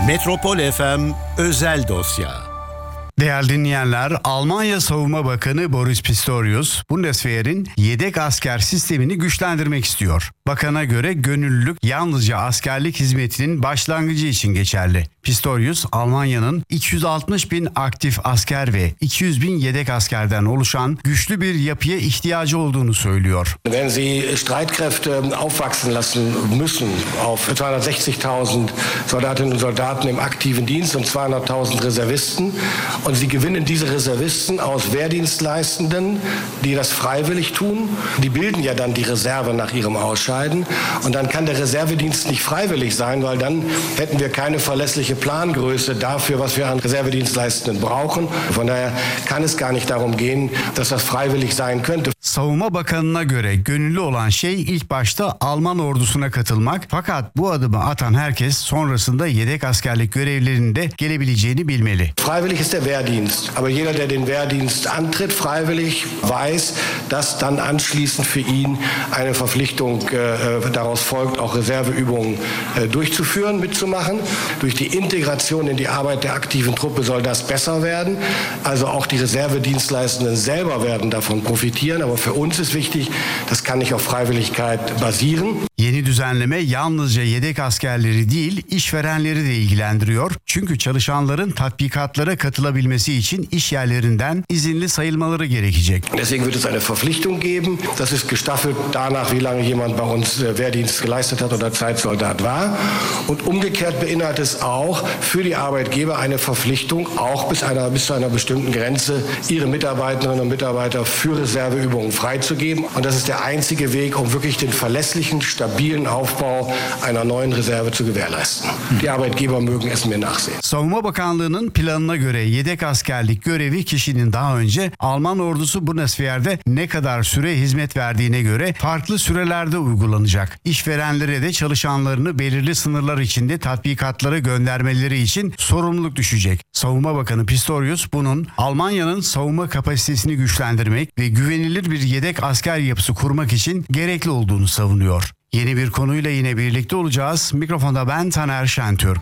Metropol FM özel dosya. Değerli dinleyenler, Almanya Savunma Bakanı Boris Pistorius, Bundeswehr'in yedek asker sistemini güçlendirmek istiyor. Bakana göre gönüllülük yalnızca askerlik hizmetinin başlangıcı için geçerli. Pistorius, Almanya'nın 260 bin aktif asker ve 200 bin yedek askerden oluşan güçlü bir yapıya ihtiyacı olduğunu söylüyor. Wenn Sie Streitkräfte aufwachsen lassen müssen auf 260.000 Soldatinnen und Soldaten im aktiven Dienst und 200.000 Reservisten und Sie gewinnen diese Reservisten aus Wehrdienstleistenden, die das freiwillig tun, die bilden ja dann die Reserve nach ihrem Ausscheiden und dann kann der Reservedienst nicht freiwillig sein, weil dann hätten wir keine verlässliche Plangröße dafür, was wir an Reservedienstleistenden brauchen. Von daher kann es gar nicht darum gehen, dass das freiwillig sein könnte. Savunma Bakanı'na göre gönüllü olan şey ilk başta Alman ordusuna katılmak, fakat bu adımı atan herkes sonrasında yedek askerlik görevlerinde gelebileceğini bilmeli. Freiwillig ist der Wehrdienst, aber jeder, der den Wehrdienst antritt, freiwillig, weiß, dass dann anschließend für ihn eine Verpflichtung daraus folgt, auch Reserveübungen durchzuführen, mitzumachen. Durch die Integration in die Arbeit der aktiven Truppe soll das besser werden. Also auch die Reservedienstleistenden selber werden davon profitieren, aber für uns ist wichtig, das kann nicht auf Freiwilligkeit basieren. Yeni düzenleme yalnızca yedek askerleri değil, işverenleri de ilgilendiriyor. Çünkü çalışanların tatbikatlara katılabilmesi için iş yerlerinden izinli sayılmaları gerekecek. Deswegen wird es eine Verpflichtung geben. Das ist gestaffelt danach, wie lange jemand bei uns Wehrdienst geleistet hat oder Zeitsoldat war. Und umgekehrt beinhaltet es auch für die Arbeitgeber eine Verpflichtung, auch bis zu einer bestimmten Grenze ihre Mitarbeiterinnen und Mitarbeiter für Reserveübungen freizugeben. Und das ist der einzige Weg, um wirklich den verlässlichen, stabilen Aufbau einer neuen Reserve zu gewährleisten. Die Arbeitgeber mögen es mir nachsehen. Savunma Bakanlığı'nın planına göre yedek askerlik görevi kişinin daha önce Alman ordusu Bundeswehr'de ne kadar süre hizmet verdiğine göre farklı sürelerde uygulanacak. İşverenlere de çalışanlarını belirli sınırlar içinde tatbikatlara göndermeleri için sorumluluk düşecek. Savunma Bakanı Pistorius bunun Almanya'nın savunma kapasitesini güçlendirmek ve güvenilir bir yedek asker yapısı kurmak için gerekli olduğunu savunuyor. Yeni bir konuyla yine birlikte olacağız. Mikrofonda ben Taner Şentürk.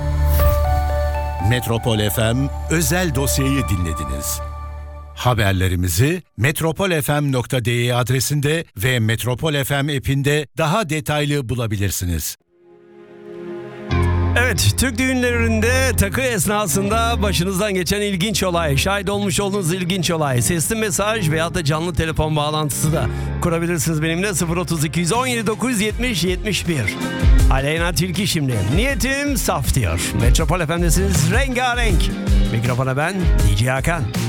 Metropol FM özel dosyayı dinlediniz. Haberlerimizi metropolfm.de adresinde ve Metropol FM app'inde daha detaylı bulabilirsiniz. Evet, Türk düğünlerinde takı esnasında başınızdan geçen ilginç olay, şahit olmuş olduğunuz ilginç olay, sesli mesaj veyahut da canlı telefon bağlantısı da kurabilirsiniz benimle. 032 17 970 71. Aleyna Tilki şimdi. Niyetim saf diyor. Metropol FM'desiniz, rengarenk. Mikrofona ben DJ Hakan.